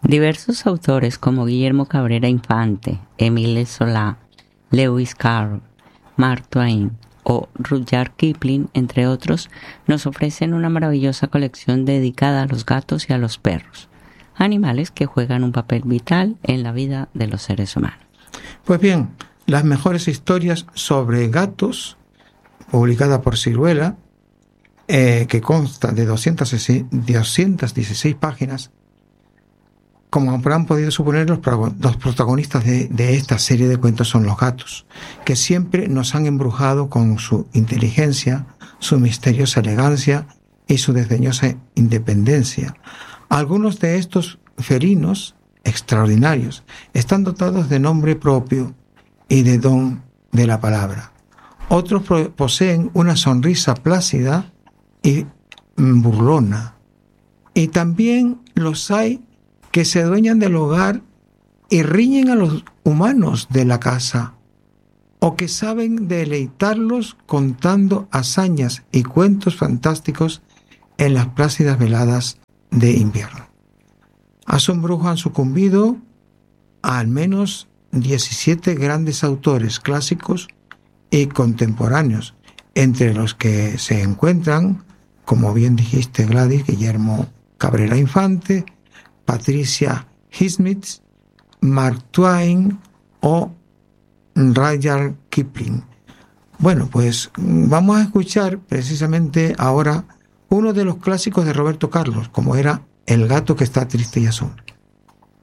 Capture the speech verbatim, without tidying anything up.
Diversos autores como Guillermo Cabrera Infante, Émile Zola, Lewis Carroll, Mark Twain o Rudyard Kipling, entre otros, nos ofrecen una maravillosa colección dedicada a los gatos y a los perros, animales que juegan un papel vital en la vida de los seres humanos. Pues bien, las mejores historias sobre gatos, publicada por Siruela, eh, que consta de doscientas dieciséis páginas, como habrán podido suponer, los, los protagonistas de, de esta serie de cuentos son los gatos, que siempre nos han embrujado con su inteligencia, su misteriosa elegancia y su desdeñosa independencia. Algunos de estos felinos extraordinarios están dotados de nombre propio y de don de la palabra. Otros poseen una sonrisa plácida y burlona. Y también los hay que se adueñan del hogar y riñen a los humanos de la casa, o que saben deleitarlos contando hazañas y cuentos fantásticos en las plácidas veladas de invierno. A su embrujo han sucumbido a al menos diecisiete grandes autores clásicos y contemporáneos, entre los que se encuentran, como bien dijiste, Gladys, Guillermo Cabrera Infante, Patricia Highsmith, Mark Twain o Rudyard Kipling. Bueno, pues vamos a escuchar precisamente ahora uno de los clásicos de Roberto Carlos, como era El gato que está triste y azul.